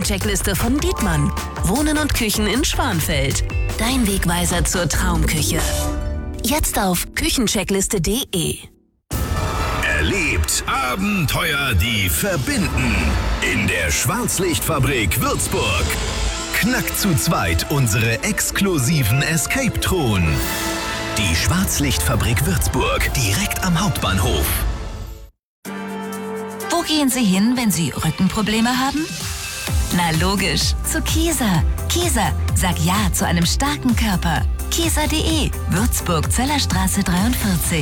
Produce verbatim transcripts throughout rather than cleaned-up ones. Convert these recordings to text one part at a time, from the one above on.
Küchencheckliste von Dietmann. Wohnen und Küchen in Schwanfeld. Dein Wegweiser zur Traumküche. Jetzt auf küchencheckliste punkt de. Erlebt Abenteuer, die verbinden. In der Schwarzlichtfabrik Würzburg. Knackt zu zweit unsere exklusiven Escape-Truhen. Die Schwarzlichtfabrik Würzburg, direkt am Hauptbahnhof. Wo gehen Sie hin, wenn Sie Rückenprobleme haben? Na logisch, zu Kieser. Kieser, sag ja zu einem starken Körper. Kieser punkt de, Würzburg, Zöllerstraße dreiundvierzig.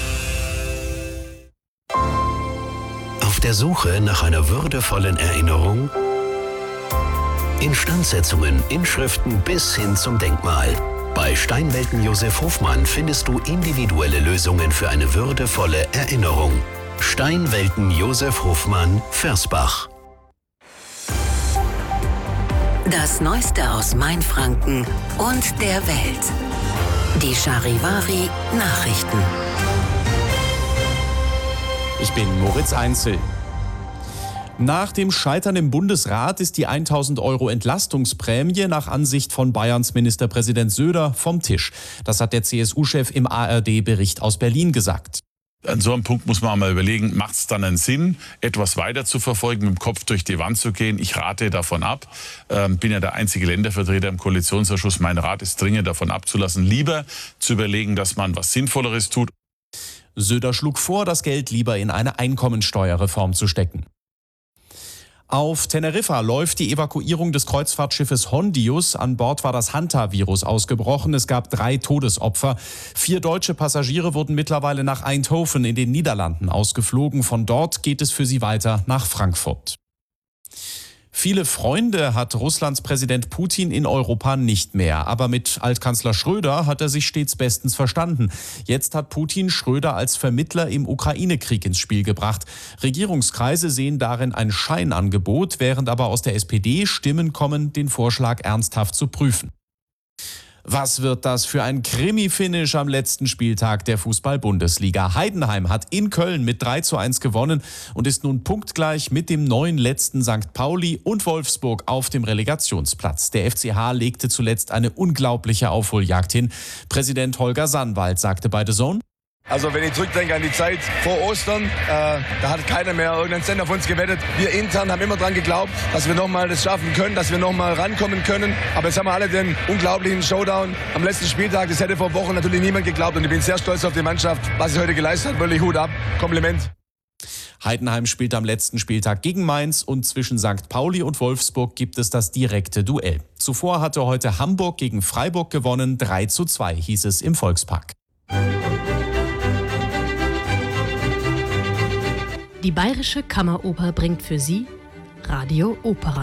Auf der Suche nach einer würdevollen Erinnerung? Instandsetzungen, Inschriften bis hin zum Denkmal. Bei Steinwelten Josef Hofmann findest du individuelle Lösungen für eine würdevolle Erinnerung. Steinwelten Josef Hofmann, Versbach. Das Neueste aus Mainfranken und der Welt. Die Charivari Nachrichten. Ich bin Moritz Einzel. Nach dem Scheitern im Bundesrat ist die tausend Euro Entlastungsprämie nach Ansicht von Bayerns Ministerpräsident Söder vom Tisch. Das hat der C S U-Chef im A R D-Bericht aus Berlin gesagt. An so einem Punkt muss man einmal überlegen, macht es dann einen Sinn, etwas weiter zu verfolgen, mit dem Kopf durch die Wand zu gehen? Ich rate davon ab. Ähm, bin ja der einzige Ländervertreter im Koalitionsausschuss. Mein Rat ist dringend davon abzulassen, lieber zu überlegen, dass man was Sinnvolleres tut. Söder schlug vor, das Geld lieber in eine Einkommensteuerreform zu stecken. Auf Teneriffa läuft die Evakuierung des Kreuzfahrtschiffes Hondius. An Bord war das Hantavirus ausgebrochen. Es gab drei Todesopfer. Vier deutsche Passagiere wurden mittlerweile nach Eindhoven in den Niederlanden ausgeflogen. Von dort geht es für sie weiter nach Frankfurt. Viele Freunde hat Russlands Präsident Putin in Europa nicht mehr. Aber mit Altkanzler Schröder hat er sich stets bestens verstanden. Jetzt hat Putin Schröder als Vermittler im Ukraine-Krieg ins Spiel gebracht. Regierungskreise sehen darin ein Scheinangebot, während aber aus der S P D Stimmen kommen, den Vorschlag ernsthaft zu prüfen. Was wird das für ein Krimi-Finish am letzten Spieltag der Fußball-Bundesliga? Heidenheim hat in Köln mit drei zu eins gewonnen und ist nun punktgleich mit dem neuen letzten Sankt Pauli und Wolfsburg auf dem Relegationsplatz. Der F C H legte zuletzt eine unglaubliche Aufholjagd hin. Präsident Holger Sannwald sagte bei The Zone: Also wenn ich zurückdenke an die Zeit vor Ostern, äh, da hat keiner mehr irgendeinen Cent auf uns gewettet. Wir intern haben immer dran geglaubt, dass wir nochmal das schaffen können, dass wir nochmal rankommen können. Aber jetzt haben wir alle den unglaublichen Showdown am letzten Spieltag. Das hätte vor Wochen natürlich niemand geglaubt. Und ich bin sehr stolz auf die Mannschaft, was sie heute geleistet hat. Wirklich Hut ab. Kompliment. Heidenheim spielt am letzten Spieltag gegen Mainz und zwischen Sankt Pauli und Wolfsburg gibt es das direkte Duell. Zuvor hatte heute Hamburg gegen Freiburg gewonnen. drei zu zwei hieß es im Volkspark. Die Bayerische Kammeroper bringt für Sie Radio Opera.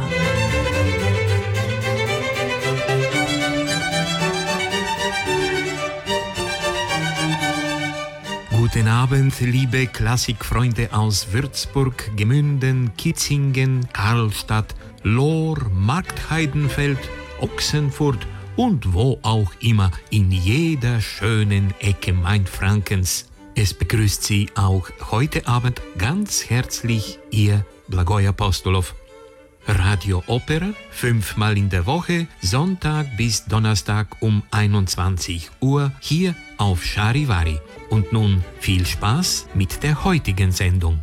Guten Abend, liebe Klassikfreunde aus Würzburg, Gemünden, Kitzingen, Karlstadt, Lohr, Marktheidenfeld, Ochsenfurt und wo auch immer in jeder schönen Ecke Mainfrankens. Es begrüßt Sie auch heute Abend ganz herzlich Ihr Blagoj Apostolov. Radio Opera, fünfmal in der Woche, Sonntag bis Donnerstag um einundzwanzig Uhr, hier auf Charivari. Und nun viel Spaß mit der heutigen Sendung.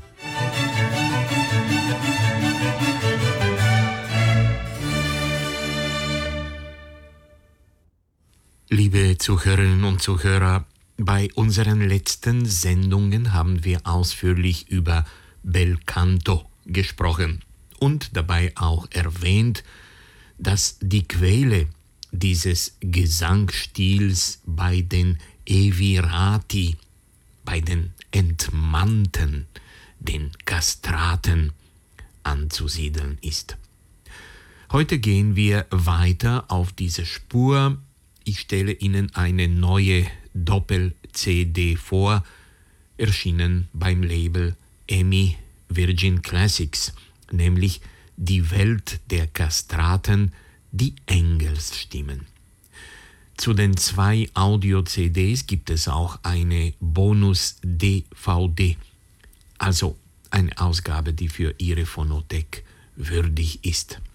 Liebe Zuhörerinnen und Zuhörer, bei unseren letzten Sendungen haben wir ausführlich über Bel Canto gesprochen und dabei auch erwähnt, dass die Quelle dieses Gesangsstils bei den Evirati, bei den Entmannten, den Kastraten anzusiedeln ist. Heute gehen wir weiter auf diese Spur. Ich stelle Ihnen eine neue Doppel-C D vor, erschienen beim Label EMI Virgin Classics, nämlich Die Welt der Kastraten, die Engelsstimmen. Zu den zwei Audio-C Ds gibt es auch eine Bonus-D V D, also eine Ausgabe, die für Ihre Phonothek würdig ist.